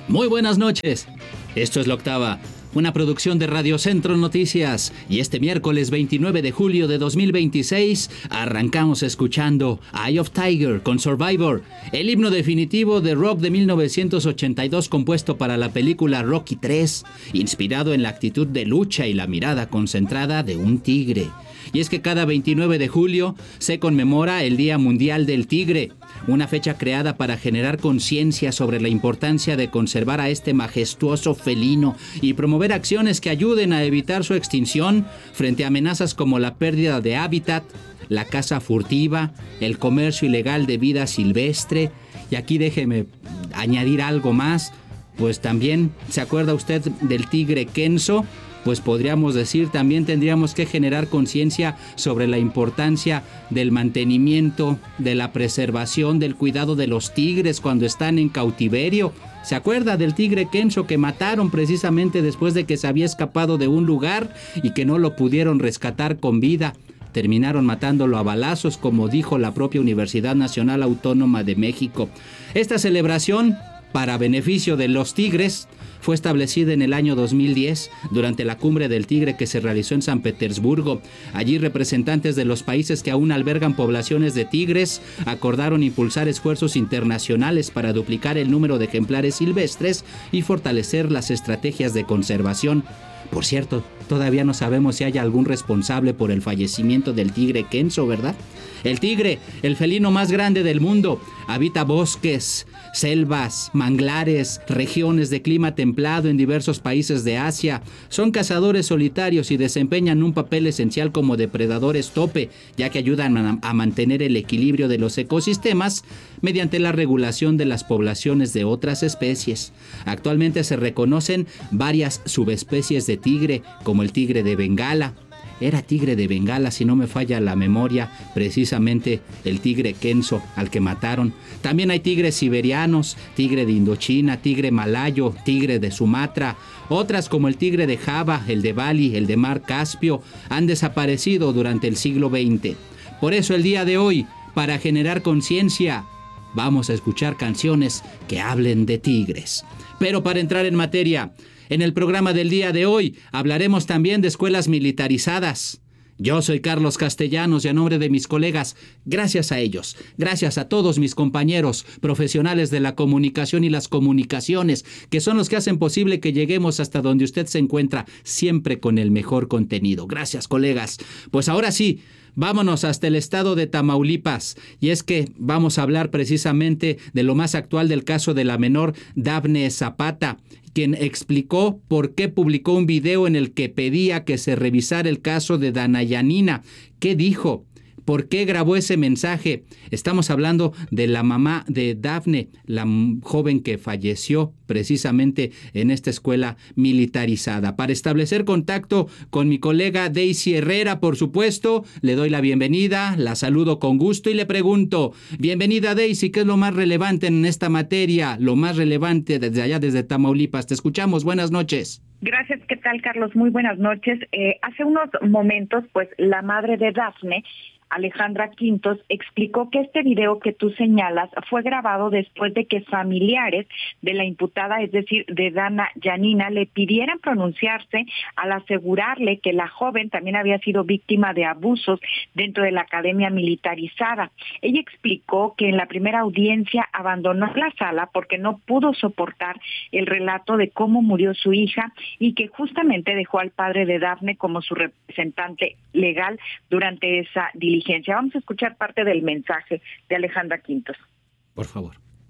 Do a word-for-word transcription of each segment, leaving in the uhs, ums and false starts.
Muy buenas noches. Esto es La Octava, una producción de Radio Centro Noticias, y este miércoles veintinueve de julio de dos mil veintiséis arrancamos escuchando Eye of Tiger con Survivor, el himno definitivo de rock de mil novecientos ochenta y dos compuesto para la película Rocky tres, inspirado en la actitud de lucha y la mirada concentrada de un tigre. Y es que cada veintinueve de julio se conmemora el Día Mundial del Tigre, una fecha creada para generar conciencia sobre la importancia de conservar a este majestuoso felino y promover acciones que ayuden a evitar su extinción frente a amenazas como la pérdida de hábitat, la caza furtiva, el comercio ilegal de vida silvestre. Y aquí déjeme añadir algo más, pues también, ¿se acuerda usted del tigre Kenzo? Pues podríamos decir, también tendríamos que generar conciencia sobre la importancia del mantenimiento, de la preservación, del cuidado de los tigres cuando están en cautiverio. ¿Se acuerda del tigre Kenzo que mataron precisamente después de que se había escapado de un lugar y que no lo pudieron rescatar con vida? Terminaron matándolo a balazos, como dijo la propia Universidad Nacional Autónoma de México. Esta celebración, para beneficio de los tigres, fue establecida en el año dos mil diez durante la Cumbre del Tigre que se realizó en San Petersburgo. Allí representantes de los países que aún albergan poblaciones de tigres acordaron impulsar esfuerzos internacionales para duplicar el número de ejemplares silvestres y fortalecer las estrategias de conservación. Por cierto, todavía no sabemos si hay algún responsable por el fallecimiento del tigre Kenzo, ¿verdad? El tigre, el felino más grande del mundo, habita bosques, selvas, manglares, regiones de clima templado en diversos países de Asia. Son cazadores solitarios y desempeñan un papel esencial como depredadores tope, ya que ayudan a, a mantener el equilibrio de los ecosistemas mediante la regulación de las poblaciones de otras especies. Actualmente se reconocen varias subespecies de tigre, como el tigre de Bengala. Era tigre de Bengala, si no me falla la memoria, precisamente el tigre Kenzo, al que mataron. También hay tigres siberianos, tigre de Indochina, tigre malayo, tigre de Sumatra. Otras, como el tigre de Java, el de Bali, el de Mar Caspio, han desaparecido durante el siglo veinte. Por eso el día de hoy, para generar conciencia, vamos a escuchar canciones que hablen de tigres. Pero para entrar en materia, en el programa del día de hoy hablaremos también de escuelas militarizadas. Yo soy Carlos Castellanos y a nombre de mis colegas, gracias a ellos, gracias a todos mis compañeros profesionales de la comunicación y las comunicaciones, que son los que hacen posible que lleguemos hasta donde usted se encuentra, siempre con el mejor contenido. Gracias, colegas. Pues ahora sí, vámonos hasta el estado de Tamaulipas, y es que vamos a hablar precisamente de lo más actual del caso de la menor Dafne Zapata, quien explicó por qué publicó un video en el que pedía que se revisara el caso de Dana Yanina. ¿Qué dijo? ¿Por qué grabó ese mensaje? Estamos hablando de la mamá de Dafne, la joven que falleció precisamente en esta escuela militarizada. Para establecer contacto con mi colega Daisy Herrera, por supuesto, le doy la bienvenida, la saludo con gusto y le pregunto, bienvenida Daisy, ¿qué es lo más relevante en esta materia? Lo más relevante desde allá, desde Tamaulipas. Te escuchamos, buenas noches. Gracias, ¿qué tal, Carlos? Muy buenas noches. Eh, hace unos momentos, pues, la madre de Dafne, Alejandra Quintos, explicó que este video que tú señalas fue grabado después de que familiares de la imputada, es decir, de Dana Yanina, le pidieran pronunciarse al asegurarle que la joven también había sido víctima de abusos dentro de la academia militarizada. Ella explicó que en la primera audiencia abandonó la sala porque no pudo soportar el relato de cómo murió su hija y que justamente dejó al padre de Dafne como su representante legal durante esa diligencia. Vamos a escuchar parte del mensaje de Alejandra Quintos. Por favor.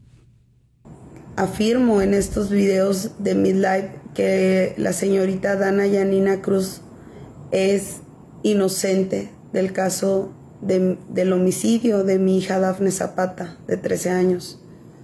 Afirmo en estos videos de Midlife que la señorita Dana Yanina Cruz es inocente del caso de, del homicidio de mi hija Dafne Zapata, de trece años.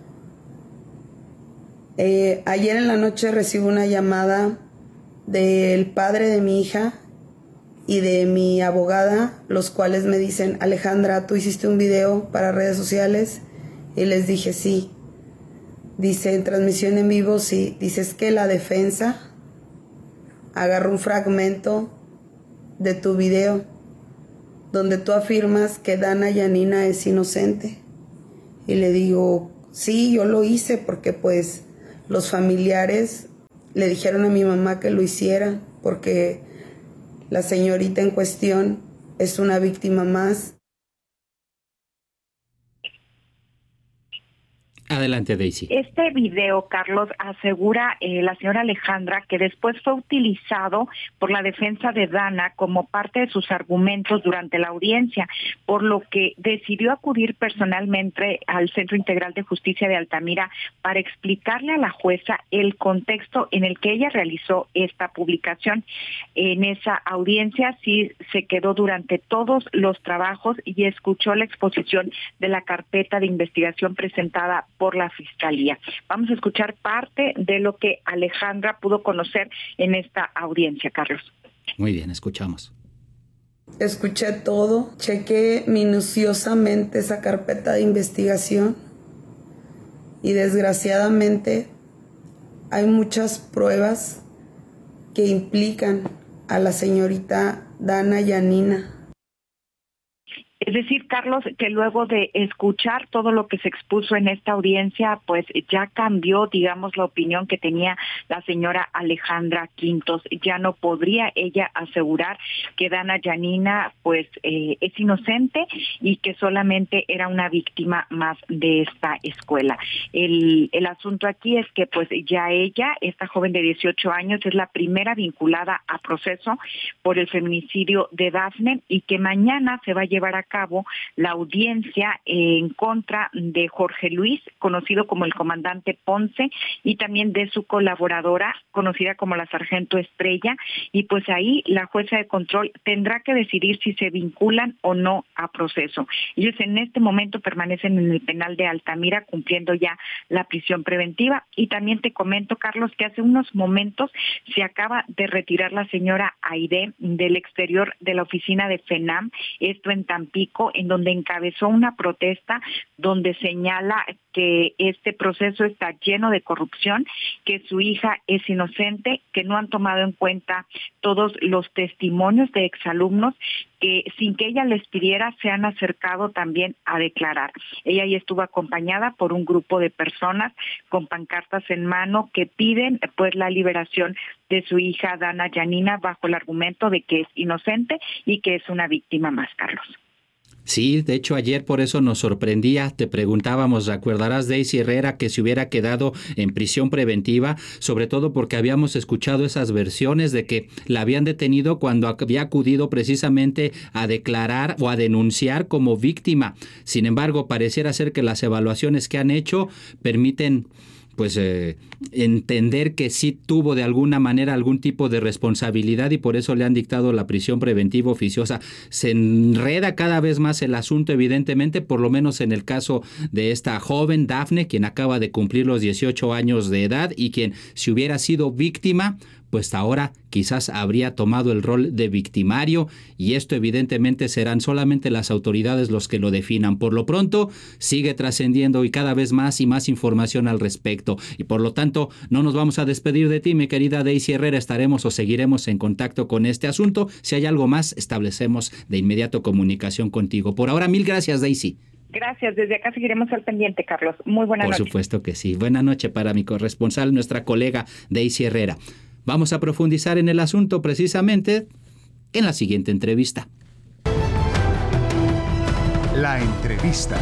Eh, ayer en la noche recibo una llamada del padre de mi hija y de mi abogada, los cuales me dicen, Alejandra, ¿tú hiciste un video para redes sociales? Y les dije, sí. Dice, en transmisión en vivo, sí. Dices que la defensa agarró un fragmento de tu video donde tú afirmas que Dana Yanina es inocente. Y le digo, sí, yo lo hice porque pues Los familiares le dijeron a mi mamá que lo hiciera porque la señorita en cuestión es una víctima más. Adelante, Daisy. Este video, Carlos, asegura eh, la señora Alejandra que después fue utilizado por la defensa de Dana como parte de sus argumentos durante la audiencia, por lo que decidió acudir personalmente al Centro Integral de Justicia de Altamira para explicarle a la jueza el contexto en el que ella realizó esta publicación. En esa audiencia sí se quedó durante todos los trabajos y escuchó la exposición de la carpeta de investigación presentada por la Fiscalía. Vamos a escuchar parte de lo que Alejandra pudo conocer en esta audiencia, Carlos. Muy bien, escuchamos. Escuché todo, chequé minuciosamente esa carpeta de investigación y desgraciadamente hay muchas pruebas que implican a la señorita Dana Yanina. Es decir, Carlos, que luego de escuchar todo lo que se expuso en esta audiencia, pues ya cambió, digamos, la opinión que tenía la señora Alejandra Quintos. Ya no podría ella asegurar que Dana Yanina, pues, eh, es inocente y que solamente era una víctima más de esta escuela. El, el asunto aquí es que, pues, ya ella, esta joven de dieciocho años, es la primera vinculada a proceso por el feminicidio de Dafne y que mañana se va a llevar a cabo la audiencia en contra de Jorge Luis, conocido como el comandante Ponce, y también de su colaboradora, conocida como la sargento Estrella, y pues ahí la jueza de control tendrá que decidir si se vinculan o no a proceso. Ellos en este momento permanecen en el penal de Altamira cumpliendo ya la prisión preventiva, y también te comento, Carlos, que hace unos momentos se acaba de retirar la señora Aide del exterior de la oficina de FENAM, esto en Tampico, en donde encabezó una protesta donde señala que este proceso está lleno de corrupción, que su hija es inocente, que no han tomado en cuenta todos los testimonios de exalumnos que sin que ella les pidiera se han acercado también a declarar. Ella ya estuvo acompañada por un grupo de personas con pancartas en mano que piden pues la liberación de su hija Dana Yanina bajo el argumento de que es inocente y que es una víctima más, Carlos. Sí, de hecho ayer por eso nos sorprendía, te preguntábamos, ¿recordarás Daisy Herrera que se hubiera quedado en prisión preventiva? Sobre todo porque habíamos escuchado esas versiones de que la habían detenido cuando había acudido precisamente a declarar o a denunciar como víctima. Sin embargo, pareciera ser que las evaluaciones que han hecho permiten pues eh, entender que sí tuvo de alguna manera algún tipo de responsabilidad y por eso le han dictado la prisión preventiva oficiosa. Se enreda cada vez más el asunto, evidentemente, por lo menos en el caso de esta joven Dafne, quien acaba de cumplir los dieciocho años de edad y quien, si hubiera sido víctima, pues ahora quizás habría tomado el rol de victimario, y esto evidentemente serán solamente las autoridades los que lo definan. Por lo pronto sigue trascendiendo y cada vez más y más información al respecto, y por lo tanto no nos vamos a despedir de ti, mi querida Daisy Herrera. Estaremos o seguiremos en contacto con este asunto. Si hay algo más, establecemos de inmediato comunicación contigo. Por ahora, mil gracias, Daisy. Gracias, desde acá seguiremos al pendiente, Carlos. Muy buena noche. Por supuesto que sí. Buena noche para mi corresponsal, nuestra colega Daisy Herrera. Vamos a profundizar en el asunto precisamente en la siguiente entrevista. La entrevista.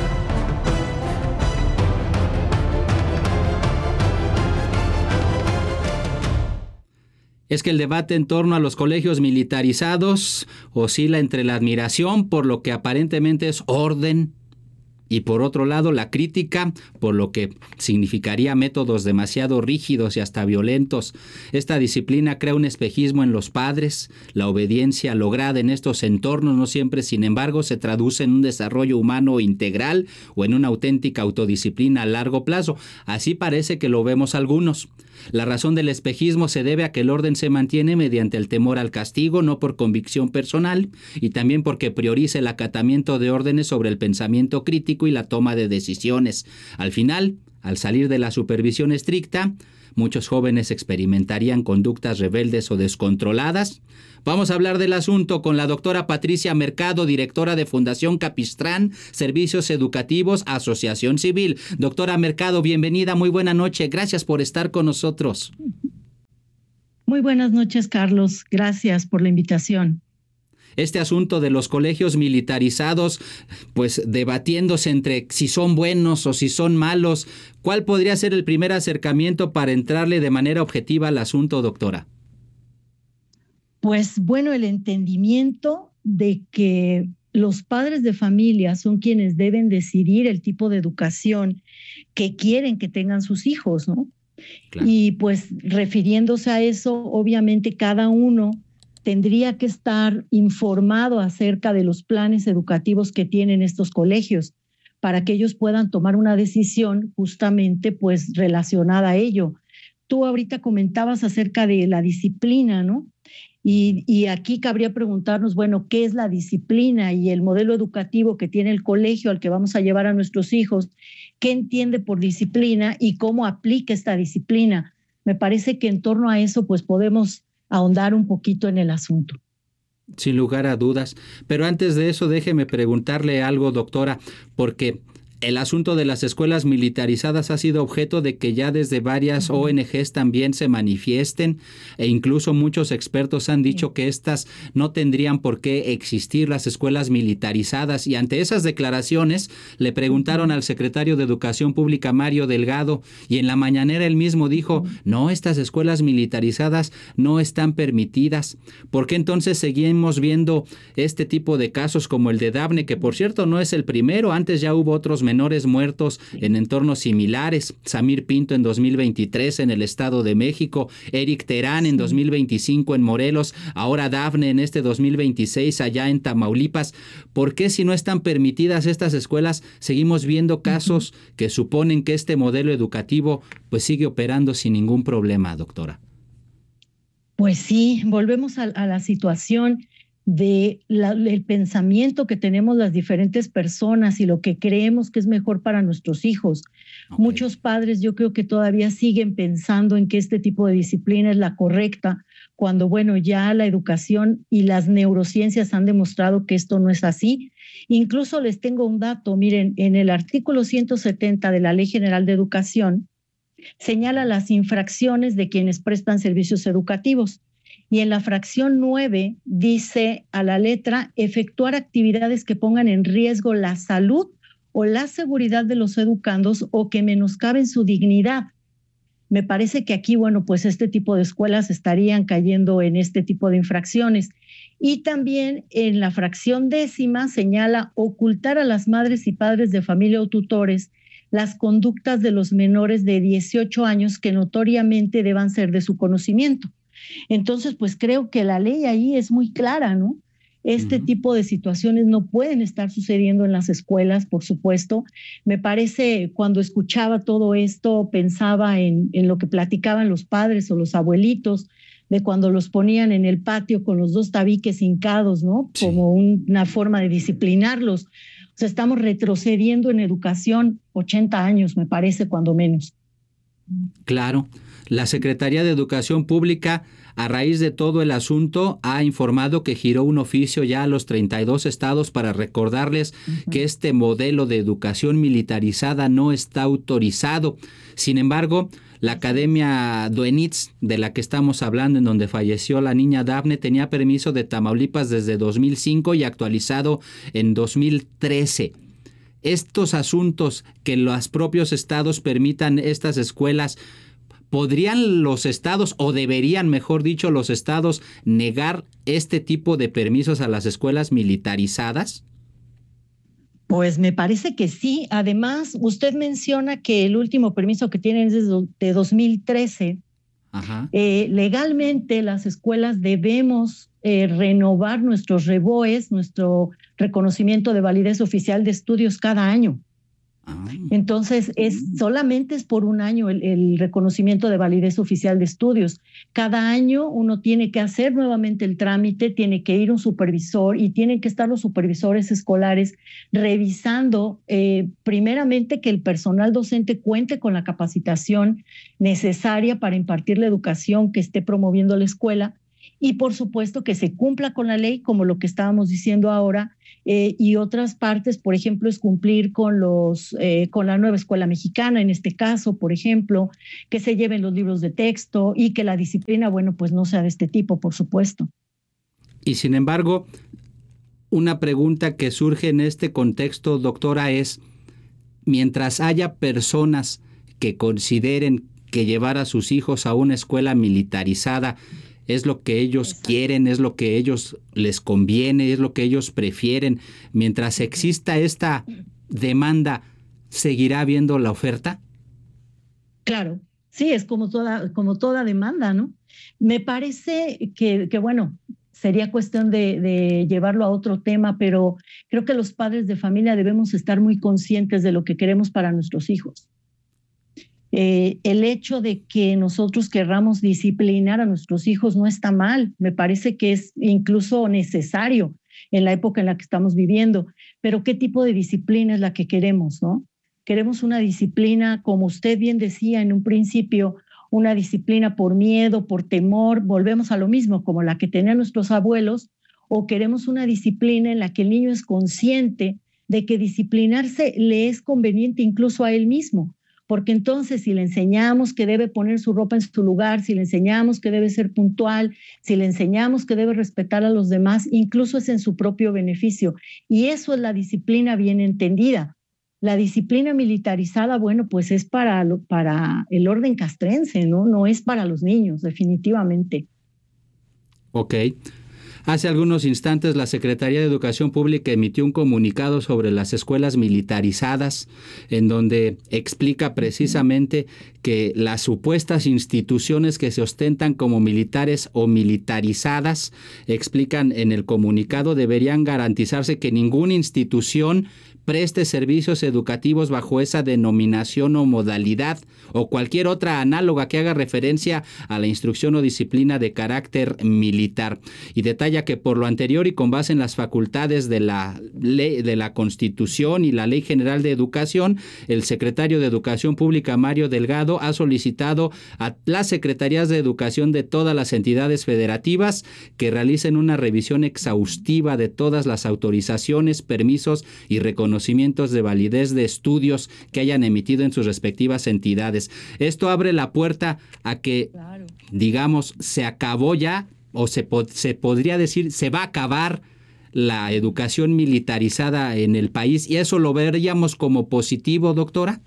Es que el debate en torno a los colegios militarizados oscila entre la admiración por lo que aparentemente es orden y por otro lado la crítica por lo que significaría métodos demasiado rígidos y hasta violentos. Esta disciplina crea un espejismo en los padres. La obediencia lograda en estos entornos no siempre, sin embargo, se traduce en un desarrollo humano integral o en una auténtica autodisciplina a largo plazo. Así parece que lo vemos algunos. La razón del espejismo se debe a que el orden se mantiene mediante el temor al castigo, no por convicción personal, y también porque prioriza el acatamiento de órdenes sobre el pensamiento crítico y la toma de decisiones. Al final, Al salir de la supervisión estricta, muchos jóvenes experimentarían conductas rebeldes o descontroladas. Vamos a hablar del asunto con la doctora Patricia Mercado, directora de Fundación Capistrán, Servicios Educativos, Asociación Civil. Doctora Mercado, bienvenida, muy buena noche. Gracias por estar con nosotros. Muy buenas noches, Carlos. Gracias por la invitación. Este asunto de los colegios militarizados, pues debatiéndose entre si son buenos o si son malos, ¿cuál podría ser el primer acercamiento para entrarle de manera objetiva al asunto, doctora? Pues bueno, el entendimiento de que los padres de familia son quienes deben decidir el tipo de educación que quieren que tengan sus hijos, ¿no? Claro. Y pues refiriéndose a eso, obviamente cada uno tendría que estar informado acerca de los planes educativos que tienen estos colegios para que ellos puedan tomar una decisión justamente pues relacionada a ello. Tú ahorita comentabas acerca de la disciplina, ¿no? Y, y aquí cabría preguntarnos, bueno, ¿qué es la disciplina y el modelo educativo que tiene el colegio al que vamos a llevar a nuestros hijos? ¿Qué entiende por disciplina y cómo aplica esta disciplina? Me parece que en torno a eso pues podemos ahondar un poquito en el asunto. Sin lugar a dudas. Pero antes de eso, déjeme preguntarle algo, doctora, porque el asunto de las escuelas militarizadas ha sido objeto de que ya desde varias O N Ges también se manifiesten, e incluso muchos expertos han dicho que estas no tendrían por qué existir, las escuelas militarizadas, y ante esas declaraciones le preguntaron al secretario de Educación Pública, Mario Delgado, y en la mañanera él mismo dijo, no, estas escuelas militarizadas no están permitidas. ¿Por qué entonces seguimos viendo este tipo de casos como el de Dafne, que por cierto no es el primero, antes ya hubo otros menores muertos en entornos similares? Samir Pinto en dos mil veintitrés en el Estado de México, Eric Terán en dos mil veinticinco en Morelos, ahora Dafne en este dos mil veintiséis allá en Tamaulipas. ¿Por qué, si no están permitidas estas escuelas, seguimos viendo casos que suponen que este modelo educativo pues sigue operando sin ningún problema, doctora? Pues sí, volvemos a, a la situación de la, el pensamiento que tenemos las diferentes personas y lo que creemos que es mejor para nuestros hijos. Okay. Muchos padres yo creo que todavía siguen pensando en que este tipo de disciplina es la correcta, cuando bueno, ya la educación y las neurociencias han demostrado que esto no es así. Incluso les tengo un dato, miren, en el artículo ciento setenta de la Ley General de Educación señala las infracciones de quienes prestan servicios educativos. Y en la fracción nueve dice a la letra, efectuar actividades que pongan en riesgo la salud o la seguridad de los educandos o que menoscaben su dignidad. Me parece que aquí, bueno, pues este tipo de escuelas estarían cayendo en este tipo de infracciones. Y también en la fracción décima señala ocultar a las madres y padres de familia o tutores las conductas de los menores de dieciocho años que notoriamente deban ser de su conocimiento. Entonces, pues creo que la ley ahí es muy clara, ¿no? Este uh-huh. tipo de situaciones no pueden estar sucediendo en las escuelas, por supuesto. Me parece, cuando escuchaba todo esto, pensaba en, en lo que platicaban los padres o los abuelitos, de cuando los ponían en el patio con los dos tabiques hincados, ¿no? Sí. Como un, una forma de disciplinarlos. O sea, estamos retrocediendo en educación ochenta años, me parece, cuando menos. Claro. La Secretaría de Educación Pública, a raíz de todo el asunto, ha informado que giró un oficio ya a los treinta y dos estados para recordarles uh-huh. que este modelo de educación militarizada no está autorizado. Sin embargo, la Academia Duenitz, de la que estamos hablando, en donde falleció la niña Dafne, tenía permiso de Tamaulipas desde dos mil cinco y actualizado en dos mil trece. Estos asuntos, que los propios estados permitan estas escuelas, ¿podrían los estados, o deberían, mejor dicho, los estados negar este tipo de permisos a las escuelas militarizadas? Pues me parece que sí. Además, usted menciona que el último permiso que tienen es de dos mil trece. Ajá. Eh, legalmente, las escuelas debemos eh, renovar nuestros REBOEs, nuestro reconocimiento de validez oficial de estudios cada año. Entonces, es, solamente es por un año el, el reconocimiento de validez oficial de estudios. Cada año uno tiene que hacer nuevamente el trámite, tiene que ir un supervisor y tienen que estar los supervisores escolares revisando eh, primeramente que el personal docente cuente con la capacitación necesaria para impartir la educación que esté promoviendo la escuela y, por supuesto, que se cumpla con la ley, como lo que estábamos diciendo ahora. Eh, y otras partes, por ejemplo, es cumplir con, los, eh, con la nueva escuela mexicana, en este caso, por ejemplo, que se lleven los libros de texto y que la disciplina, bueno, pues no sea de este tipo, por supuesto. Y sin embargo, una pregunta que surge en este contexto, doctora, es, mientras haya personas que consideren que llevar a sus hijos a una escuela militarizada es lo que ellos Exacto. quieren, es lo que ellos les conviene, es lo que ellos prefieren. Mientras exista esta demanda, ¿seguirá habiendo la oferta? Claro, sí, es como toda, como toda demanda, ¿no? Me parece que, que bueno, sería cuestión de, de llevarlo a otro tema, pero creo que los padres de familia debemos estar muy conscientes de lo que queremos para nuestros hijos. Eh, el hecho de que nosotros querramos disciplinar a nuestros hijos no está mal, me parece que es incluso necesario en la época en la que estamos viviendo, pero ¿qué tipo de disciplina es la que queremos, no? Queremos una disciplina, como usted bien decía en un principio, una disciplina por miedo, por temor, volvemos a lo mismo, como la que tenían nuestros abuelos, o queremos una disciplina en la que el niño es consciente de que disciplinarse le es conveniente incluso a él mismo. Porque entonces si le enseñamos que debe poner su ropa en su lugar, si le enseñamos que debe ser puntual, si le enseñamos que debe respetar a los demás, incluso es en su propio beneficio. Y eso es la disciplina bien entendida. La disciplina militarizada, bueno, pues es para, lo, para el orden castrense, ¿no? No es para los niños, definitivamente. Ok. Hace algunos instantes la Secretaría de Educación Pública emitió un comunicado sobre las escuelas militarizadas, en donde explica precisamente que las supuestas instituciones que se ostentan como militares o militarizadas, explican en el comunicado, deberían garantizarse que ninguna institución preste servicios educativos bajo esa denominación o modalidad o cualquier otra análoga que haga referencia a la instrucción o disciplina de carácter militar. Y detalla que por lo anterior y con base en las facultades de la ley, de la Constitución y la Ley General de Educación, el secretario de Educación Pública, Mario Delgado, ha solicitado a las secretarías de educación de todas las entidades federativas que realicen una revisión exhaustiva de todas las autorizaciones, permisos y reconocimientos de validez de estudios que hayan emitido en sus respectivas entidades. Esto abre la puerta a que, claro, digamos, se acabó ya, o se, po- se podría decir, se va a acabar la educación militarizada en el país, y eso lo veríamos como positivo, doctora.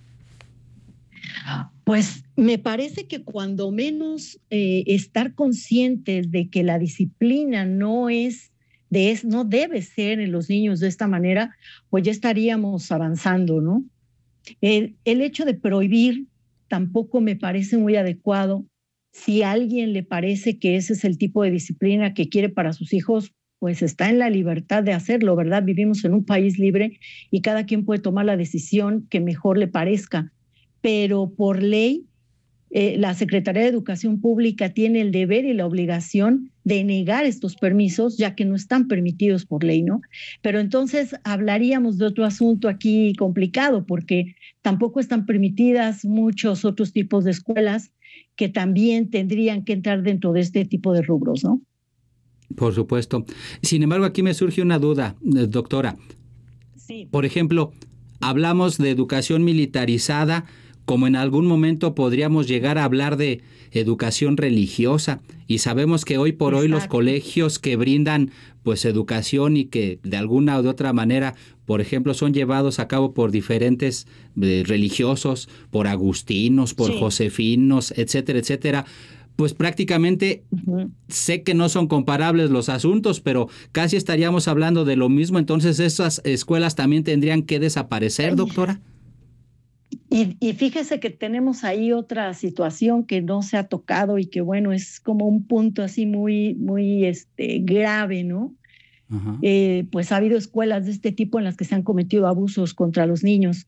Pues me parece que cuando menos eh, estar conscientes de que la disciplina no es de es, no debe ser en los niños de esta manera, pues ya estaríamos avanzando, ¿no? El, el hecho de prohibir tampoco me parece muy adecuado. Si a alguien le parece que ese es el tipo de disciplina que quiere para sus hijos, pues está en la libertad de hacerlo, ¿verdad? Vivimos en un país libre y cada quien puede tomar la decisión que mejor le parezca. Pero por ley, eh, la Secretaría de Educación Pública tiene el deber y la obligación de negar estos permisos, ya que no están permitidos por ley, ¿no? Pero entonces hablaríamos de otro asunto aquí complicado, porque tampoco están permitidas muchos otros tipos de escuelas que también tendrían que entrar dentro de este tipo de rubros, ¿no? Por supuesto. Sin embargo, aquí me surge una duda, doctora. Sí. Por ejemplo, hablamos de educación militarizada, como en algún momento podríamos llegar a hablar de educación religiosa, y sabemos que hoy por Exacto. hoy los colegios que brindan pues educación y que de alguna o de otra manera, por ejemplo, son llevados a cabo por diferentes eh, religiosos, por agustinos, por sí. josefinos, etcétera, etcétera, pues prácticamente uh-huh. sé que no son comparables los asuntos, pero casi estaríamos hablando de lo mismo. Entonces, ¿esas escuelas también tendrían que desaparecer, doctora? Y, y fíjese que tenemos ahí otra situación que no se ha tocado y que, bueno, es como un punto así muy, muy este, grave, ¿no? Uh-huh. Eh, pues ha habido escuelas de este tipo en las que se han cometido abusos contra los niños.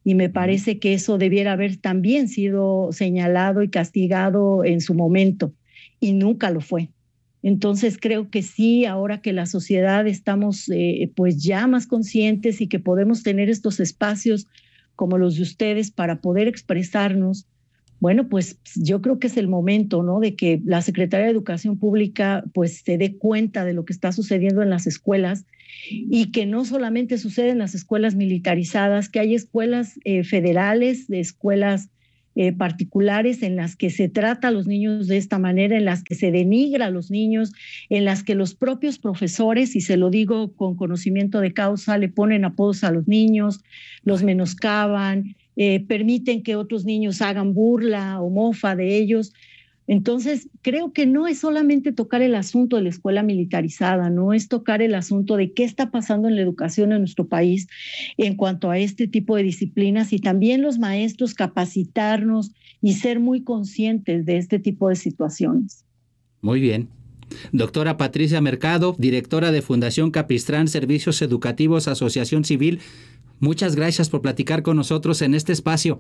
y me parece que eso debiera haber también sido señalado y castigado en su momento, y nunca lo fue. Entonces creo que sí, ahora que la sociedad estamos eh, pues ya más conscientes y que podemos tener estos espacios como los de ustedes para poder expresarnos, bueno, pues yo creo que es el momento, ¿no?, de que la Secretaría de Educación Pública pues se dé cuenta de lo que está sucediendo en las escuelas, y que no solamente sucede en las escuelas militarizadas, que hay escuelas eh, federales, de escuelas eh, particulares en las que se trata a los niños de esta manera, en las que se denigra a los niños, en las que los propios profesores, y se lo digo con conocimiento de causa, le ponen apodos a los niños, los menoscaban, Eh, permiten que otros niños hagan burla o mofa de ellos. Entonces, creo que no es solamente tocar el asunto de la escuela militarizada, no es tocar el asunto de qué está pasando en la educación en nuestro país en cuanto a este tipo de disciplinas, y también los maestros capacitarnos y ser muy conscientes de este tipo de situaciones. Muy bien. Doctora Patricia Mercado, directora de Fundación Capistrán Servicios Educativos Asociación Civil, muchas gracias por platicar con nosotros en este espacio.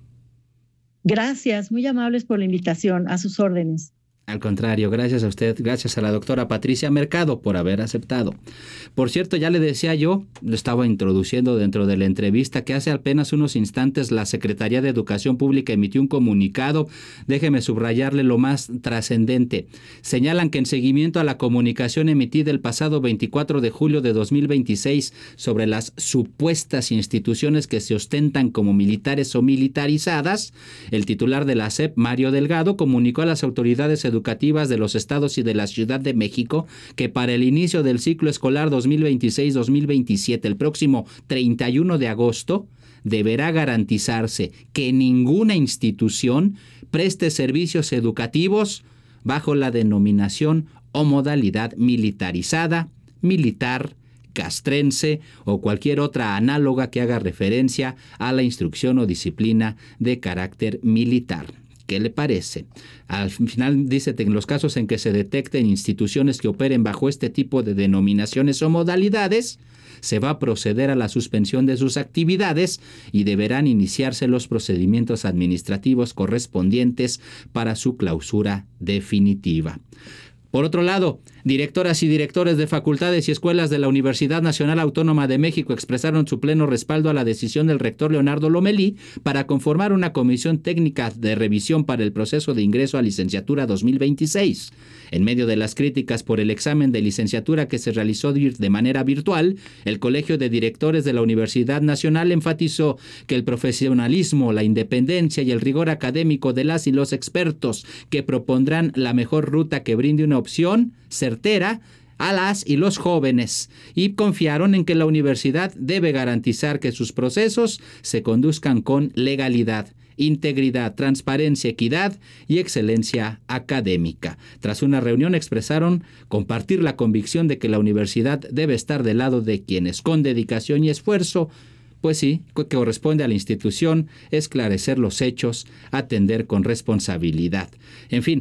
Gracias, muy amables por la invitación, a sus órdenes. Al contrario, gracias a usted, gracias a la doctora Patricia Mercado por haber aceptado. Por cierto, ya le decía yo, lo estaba introduciendo dentro de la entrevista, que hace apenas unos instantes la Secretaría de Educación Pública emitió un comunicado. Déjeme subrayarle lo más trascendente. Señalan que en seguimiento a la comunicación emitida el pasado veinticuatro de julio de dos mil veintiséis sobre las supuestas instituciones que se ostentan como militares o militarizadas, el titular de la S E P, Mario Delgado, comunicó a las autoridades educativas educativas de los estados y de la Ciudad de México que para el inicio del ciclo escolar dos mil veintiséis dos mil veintisiete, el próximo treinta y uno de agosto, deberá garantizarse que ninguna institución preste servicios educativos bajo la denominación o modalidad militarizada, militar, castrense o cualquier otra análoga que haga referencia a la instrucción o disciplina de carácter militar. ¿Qué le parece? Al final dice que en los casos en que se detecten instituciones que operen bajo este tipo de denominaciones o modalidades, se va a proceder a la suspensión de sus actividades y deberán iniciarse los procedimientos administrativos correspondientes para su clausura definitiva. Por otro lado, directoras y directores de facultades y escuelas de la Universidad Nacional Autónoma de México expresaron su pleno respaldo a la decisión del rector Leonardo Lomelí para conformar una comisión técnica de revisión para el proceso de ingreso a licenciatura dos mil veintiséis. En medio de las críticas por el examen de licenciatura que se realizó de manera virtual, el Colegio de Directores de la Universidad Nacional enfatizó que el profesionalismo, la independencia y el rigor académico de las y los expertos que propondrán la mejor ruta que brinde una opción certera a las y los jóvenes, y confiaron en que la universidad debe garantizar que sus procesos se conduzcan con legalidad, integridad, transparencia, equidad y excelencia académica. Tras una reunión expresaron compartir la convicción de que la universidad debe estar del lado de quienes con dedicación y esfuerzo, pues sí, que corresponde a la institución esclarecer los hechos, atender con responsabilidad. En fin,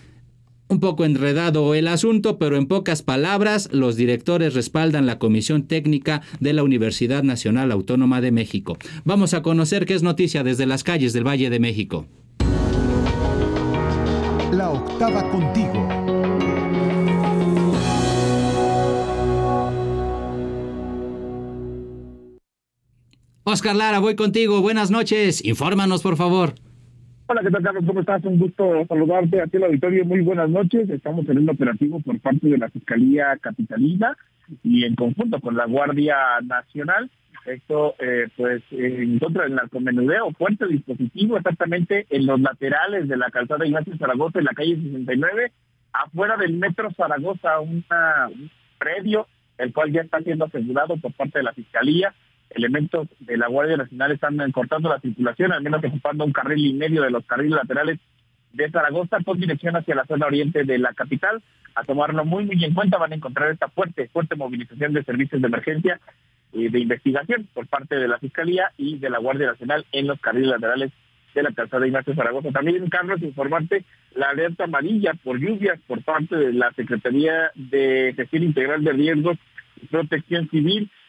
un poco enredado el asunto, pero en pocas palabras, los directores respaldan la Comisión Técnica de la Universidad Nacional Autónoma de México. Vamos a conocer qué es noticia desde las calles del Valle de México. La octava contigo. Oscar Lara, voy contigo. Buenas noches. Infórmanos, por favor. Hola, ¿qué tal, Carlos? ¿Cómo estás? Un gusto saludarte aquí en el auditorio. Muy buenas noches. Estamos en un operativo por parte de la Fiscalía Capitalina y en conjunto con la Guardia Nacional. Esto, eh, pues, en contra del narcomenudeo, fuerte dispositivo exactamente en los laterales de la calzada Ignacio Zaragoza, en la calle sesenta y nueve, afuera del Metro Zaragoza, una, un predio, el cual ya está siendo asegurado por parte de la Fiscalía. Elementos de la Guardia Nacional están cortando la circulación, al menos ocupando un carril y medio de los carriles laterales de Zaragoza con dirección hacia la zona oriente de la capital. A tomarlo muy muy en cuenta, van a encontrar esta fuerte, fuerte movilización de servicios de emergencia y de investigación por parte de la Fiscalía y de la Guardia Nacional en los carriles laterales de la calzada Ignacio Zaragoza. También, Carlos, informarte la alerta amarilla por lluvias por parte de la Secretaría de Gestión Integral de Riesgos y Protección Civil.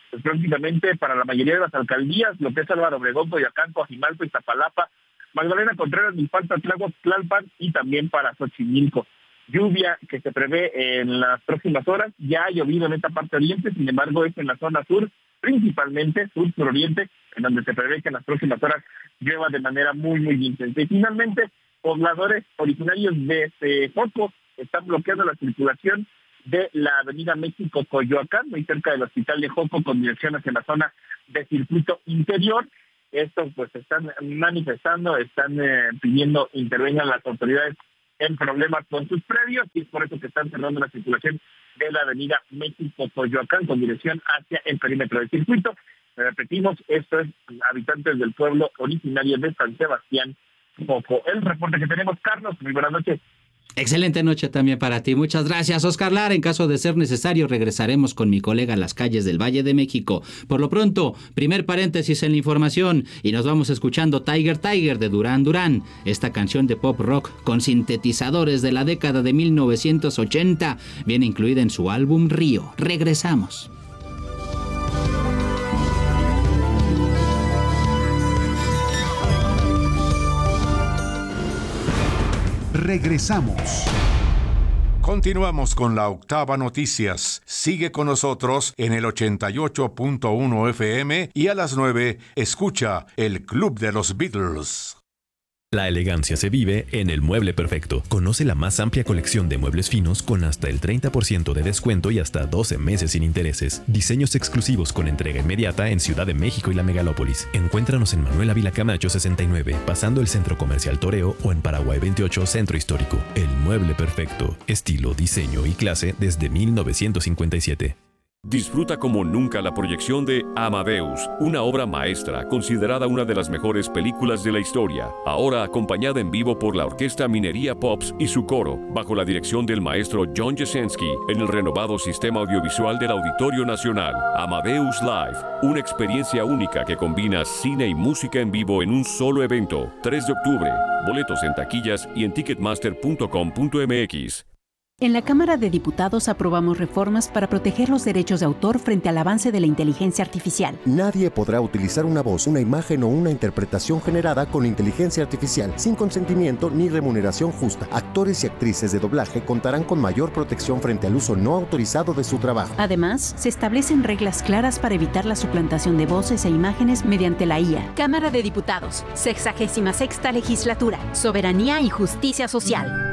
pues, prácticamente para la mayoría de las alcaldías, lo que es Álvaro Obregón, Coyoacán, Coajimalpa, Iztapalapa, Magdalena Contreras, Milpalta, Tláhuac, Tlalpan y también para Xochimilco. Lluvia que se prevé en las próximas horas, ya ha llovido en esta parte oriente, sin embargo es en la zona sur, principalmente sur-suroriente, en donde se prevé que en las próximas horas llueva de manera muy, muy intensa. Y finalmente, pobladores originarios de Joco están bloqueando la circulación de la avenida México Coyoacán, muy cerca del hospital de Joco, con dirección hacia la zona de circuito interior. Esto pues están manifestando, están eh, pidiendo intervengan las autoridades en problemas con sus predios, y es por eso que están cerrando la circulación de la avenida México Coyoacán con dirección hacia el perímetro del circuito. Repetimos, esto es habitantes del pueblo originario de San Sebastián Joco. El reporte que tenemos, Carlos, muy buenas noches. Excelente noche también para ti. Muchas gracias, Oscar Lara. En caso de ser necesario, regresaremos con mi colega a las calles del Valle de México. Por lo pronto, primer paréntesis en la información y nos vamos escuchando Tiger Tiger de Duran Duran, esta canción de pop rock con sintetizadores de la década de mil novecientos ochenta, viene incluida en su álbum Río. Regresamos. Regresamos. Continuamos con la Octava Noticias. Sigue con nosotros en el ochenta y ocho punto uno F M y a las nueve escucha el Club de los Beatles. La elegancia se vive en El Mueble Perfecto. Conoce la más amplia colección de muebles finos con hasta el treinta por ciento de descuento y hasta doce meses sin intereses. Diseños exclusivos con entrega inmediata en Ciudad de México y la Megalópolis. Encuéntranos en Manuel Ávila Camacho sesenta y nueve, pasando el Centro Comercial Toreo, o en Paraguay veintiocho, Centro Histórico. El Mueble Perfecto. Estilo, diseño y clase desde mil novecientos cincuenta y siete. Disfruta como nunca la proyección de Amadeus, una obra maestra considerada una de las mejores películas de la historia, ahora acompañada en vivo por la Orquesta Minería Pops y su coro, bajo la dirección del maestro John Jasenski, en el renovado sistema audiovisual del Auditorio Nacional. Amadeus Live, una experiencia única que combina cine y música en vivo en un solo evento. tres de octubre, boletos en taquillas y en ticketmaster punto com punto m x. En la Cámara de Diputados aprobamos reformas para proteger los derechos de autor frente al avance de la inteligencia artificial. Nadie podrá utilizar una voz, una imagen o una interpretación generada con inteligencia artificial sin consentimiento ni remuneración justa. Actores y actrices de doblaje contarán con mayor protección frente al uso no autorizado de su trabajo. Además, se establecen reglas claras para evitar la suplantación de voces e imágenes mediante la I A. Cámara de Diputados, sexagésima sexta legislatura, soberanía y justicia social.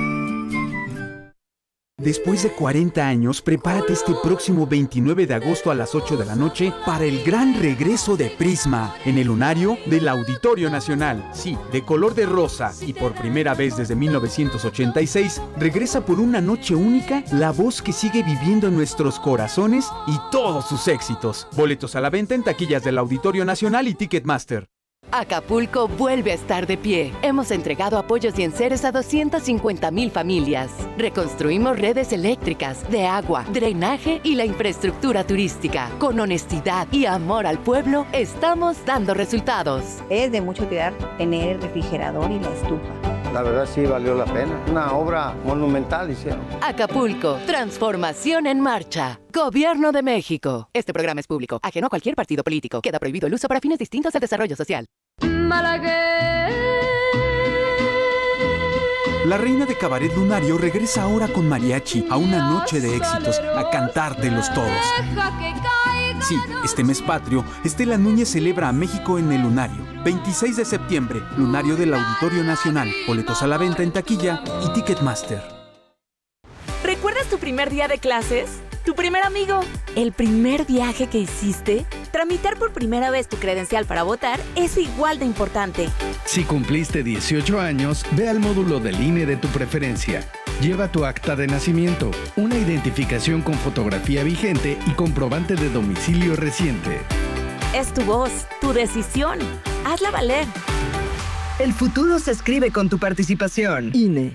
Después de cuarenta años, prepárate este próximo veintinueve de agosto a las ocho de la noche para el gran regreso de Prisma en el lunario del Auditorio Nacional. Sí, de color de rosa y por primera vez desde mil novecientos ochenta y seis, regresa por una noche única la voz que sigue viviendo en nuestros corazones y todos sus éxitos. Boletos a la venta en taquillas del Auditorio Nacional y Ticketmaster. Acapulco vuelve a estar de pie. Hemos entregado apoyos y enseres a doscientas cincuenta mil familias. Reconstruimos redes eléctricas, de agua, drenaje y la infraestructura turística. Con honestidad y amor al pueblo, estamos dando resultados. Es de mucho cuidar tener el refrigerador y la estufa. La verdad sí valió la pena. Una obra monumental hicieron. Acapulco, transformación en marcha. Gobierno de México. Este programa es público, ajeno a cualquier partido político. Queda prohibido el uso para fines distintos al desarrollo social. La reina de Cabaret Lunario regresa ahora con mariachi a una noche de éxitos, a cantártelos todos. Sí, este mes patrio, Estela Núñez celebra a México en el Lunario. veintiséis de septiembre, Lunario del Auditorio Nacional. Boletos a la venta en taquilla y Ticketmaster. ¿Recuerdas tu primer día de clases? ¿Tu primer amigo? ¿El primer viaje que hiciste? Tramitar por primera vez tu credencial para votar es igual de importante. Si cumpliste dieciocho años, ve al módulo del I N E de tu preferencia. Lleva tu acta de nacimiento, una identificación con fotografía vigente y comprobante de domicilio reciente. Es tu voz, tu decisión. Hazla valer. El futuro se escribe con tu participación. I N E.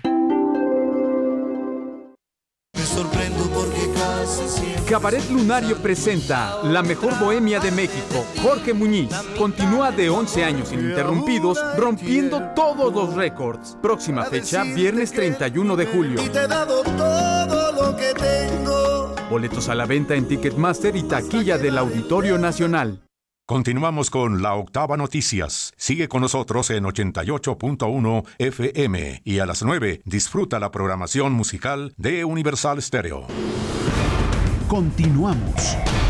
Cabaret Lunario presenta La Mejor Bohemia de México. Jorge Muñiz continúa de once años ininterrumpidos, rompiendo todos los récords. Próxima fecha, viernes treinta y uno de julio. Y te he dado todo lo que tengo. Boletos a la venta en Ticketmaster y taquilla del Auditorio Nacional. Continuamos con La Octava Noticias. Sigue con nosotros en ochenta y ocho punto uno F M y a las nueve disfruta la programación musical de Universal Stereo. Continuamos.